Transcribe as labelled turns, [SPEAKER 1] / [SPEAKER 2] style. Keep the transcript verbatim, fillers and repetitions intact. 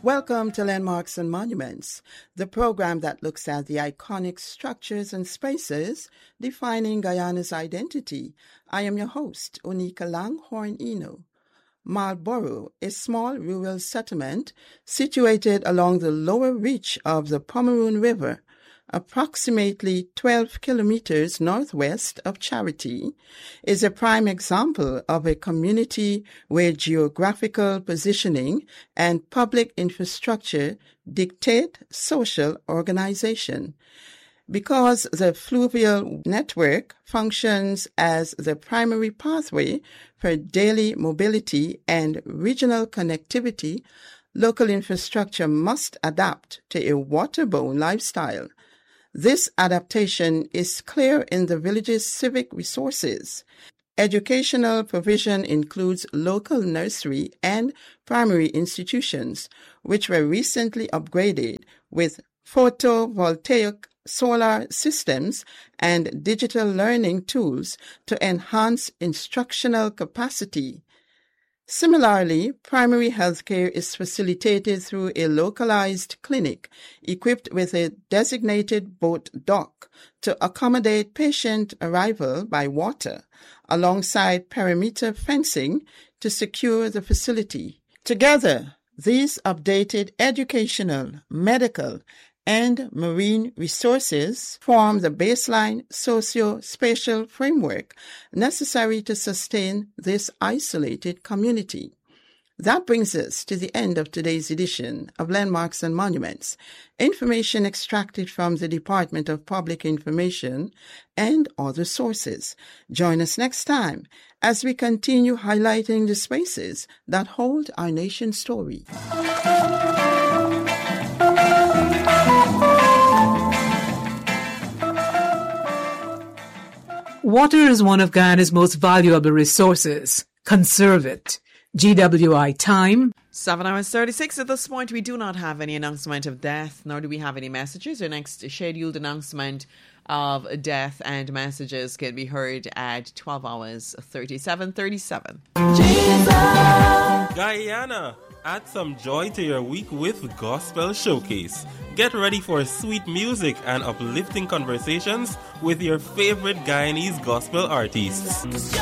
[SPEAKER 1] Welcome to Landmarks and Monuments, the program that looks at the iconic structures and spaces defining Guyana's identity. I am your host, Onika Langhorne Eno. Marlborough, a small rural settlement situated along the lower reach of the Pomeroon River, approximately twelve kilometers northwest of Charity, is a prime example of a community where geographical positioning and public infrastructure dictate social organization. Because the fluvial network functions as the primary pathway for daily mobility and regional connectivity, local infrastructure must adapt to a waterborne lifestyle. This adaptation is clear in the village's civic resources. Educational provision includes local nursery and primary institutions, which were recently upgraded with photovoltaic solar systems and digital learning tools to enhance instructional capacity. Similarly, primary health care is facilitated through a localized clinic equipped with a designated boat dock to accommodate patient arrival by water, alongside perimeter fencing to secure the facility. Together, these updated educational, medical, and marine resources form the baseline socio-spatial framework necessary to sustain this isolated community. That brings us to the end of today's edition of Landmarks and Monuments, information extracted from the Department of Public Information and other sources. Join us next time as we continue highlighting the spaces that hold our nation's story.
[SPEAKER 2] Water is one of Guyana's most valuable resources. Conserve it. G W I time.
[SPEAKER 3] seven hours thirty-six. At this point, we do not have any announcement of death, nor do we have any messages. Our next scheduled announcement of death and messages can be heard at twelve hours thirty-seven thirty-seven.
[SPEAKER 4] Guyana, add some joy to your week with Gospel Showcase. Get ready for sweet music and uplifting conversations with your favorite Guyanese gospel artists.